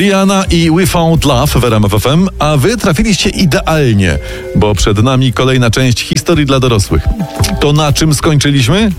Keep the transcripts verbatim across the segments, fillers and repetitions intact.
Rihanna i We Found Love w R M F F M, a wy trafiliście idealnie, bo przed nami kolejna część historii dla dorosłych. To na czym skończyliśmy?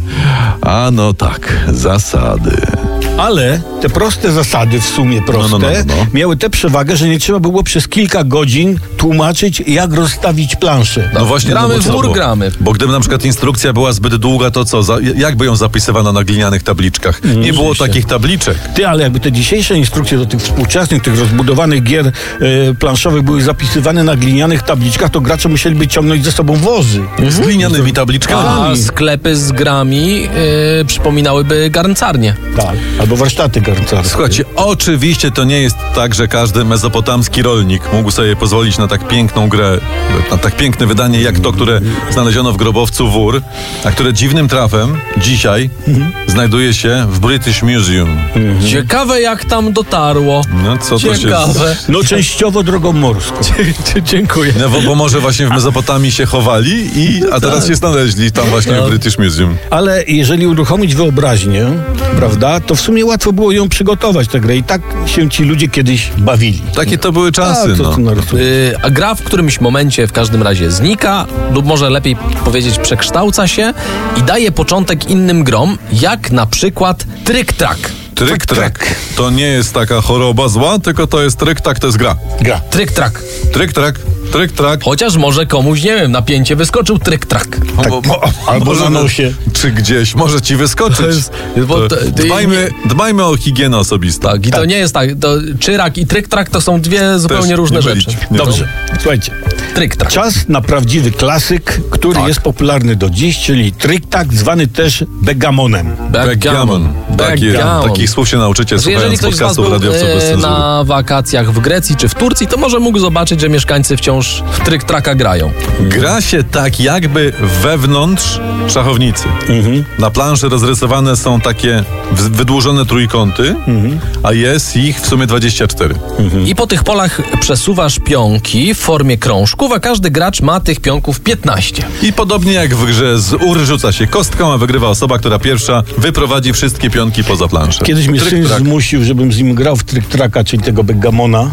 A no tak, zasady. Ale te proste zasady, w sumie proste, No, no, no, no. miały tę przewagę, że nie trzeba było przez kilka godzin tłumaczyć, jak rozstawić planszę. No właśnie, gramy no bo w co, mur, bo, gramy. Bo gdyby na przykład instrukcja była zbyt długa, to co? Za, jakby ją zapisywano na glinianych tabliczkach? Nie było oczywiście. takich tabliczek. Ty, ale jakby te dzisiejsze instrukcje do tych współczesnych, tych rozbudowanych gier e, planszowych były zapisywane na glinianych tabliczkach, to gracze musieliby ciągnąć ze sobą wozy. Z glinianymi tabliczkami. A sklepy z grami yy, przypominałyby garncarnie. Tak, albo warsztaty garncarskie. Słuchajcie, oczywiście to nie jest tak, że każdy mezopotamski rolnik mógł sobie pozwolić na tak piękną grę, na tak piękne wydanie jak to, które znaleziono w grobowcu Wór, a które dziwnym trafem dzisiaj znajduje się w British Museum. Ciekawe, jak tam dotarło. No co to się... Ciekawe. No częściowo drogą morską. Dziękuję. No bo, bo może właśnie w Mezopotamii się chowali, i, a teraz się znaleźli tam właśnie w British Museum. Ale jeżeli uruchomić wyobraźnię, prawda, to w sumie łatwo było ją przygotować, tę grę. I tak się ci ludzie kiedyś bawili. Takie to były czasy, A, co no. tu narysujesz? Yy, a gra w którymś momencie w każdym razie znika, lub może lepiej powiedzieć przekształca się i daje początek innym grom, jak na przykład Trick-Track. Tryk-trak. To nie jest taka choroba zła, tylko to jest tryk-tak, to jest gra. Gra. Trick-Track. Tryk-trak, tryk-trak. Chociaż może komuś, nie wiem, na pięcie wyskoczył Trick-Track. Tak, albo może na nosie. Czy gdzieś, może ci wyskoczyć. To jest- bo To to- to- dbajmy, dbajmy o higienę osobistą. Tak, i to nie jest tak. To Czyrak i Trick-Track to są dwie zupełnie Też różne nie rzeczy. mylić. Nie Dobrze, słuchajcie. Trick-Track. Czas na prawdziwy klasyk, który Tak. jest popularny do dziś, czyli trick-tak, zwany też begamonem. Backgammon. Takie, Backgammon. takich słów się nauczycie, Znaczy, jeżeli słuchając ktoś z was podcastów był radiowców bez e, cenzury. na wakacjach w Grecji czy w Turcji, to może mógł zobaczyć, że mieszkańcy wciąż w Trick-Tracka grają. Gra się tak jakby wewnątrz szachownicy. Na planszy rozrysowane są takie w- wydłużone trójkąty, a jest ich w sumie dwadzieścia cztery. I po tych polach przesuwasz pionki w formie krążków, a każdy gracz ma tych pionków piętnaście. I podobnie jak w grze z ur rzuca się kostką, a wygrywa osoba, która pierwsza wyprowadzi wszystkie pionki poza planszę. Kiedyś mnie syn Tryk-trak. zmusił, żebym z nim grał w trick-traka, czyli tego begamona.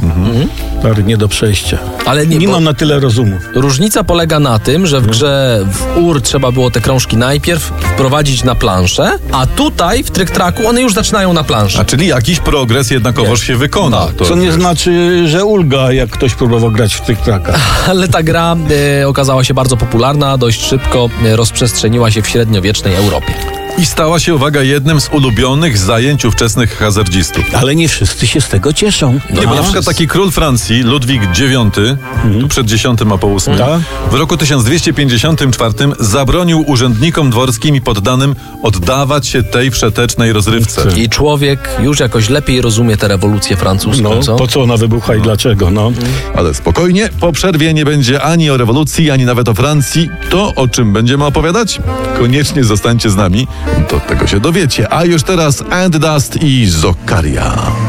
Ale nie do przejścia. Ale nie, Nie bo mam na tyle rozumu. różnica polega na tym, że w grze w ur trzeba było te krążki najpierw wprowadzić na planszę, a tutaj w Trick-Tracku one już zaczynają na planszy. A czyli jakiś progres jednakowoż Nie. się wykona. Tak. To Co nie wiesz. znaczy, że ulga, jak ktoś próbował grać w trick-traka. Ale ta gra e, okazała się bardzo popularna, dość szybko e, rozprzestrzeniła się w średniowiecznej Europie. I stała się, uwaga, jednym z ulubionych zajęć ówczesnych hazardzistów. Ale nie wszyscy się z tego cieszą. Nie, bo A. na przykład taki król Francji, Ludwik dziewiąty, tu przed dziesiątym, a po ósmym, Tak. w roku tysiąc dwieście pięćdziesiątym czwartym zabronił urzędnikom dworskim i poddanym oddawać się tej wszetecznej rozrywce. I człowiek już jakoś lepiej rozumie tę rewolucję francuską, No, co? po co ona wybucha i dlaczego, no. Ale spokojnie, po przerwie nie będzie ani o rewolucji, ani nawet o Francji. To, o czym będziemy opowiadać? Koniecznie zostańcie z nami, to tego się dowiecie. A już teraz And Dust i Zokkaria.